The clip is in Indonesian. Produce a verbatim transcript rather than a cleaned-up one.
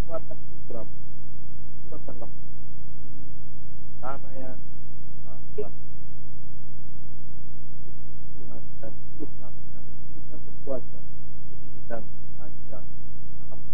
Selatan itu berapa? Itu akan lah di sana ya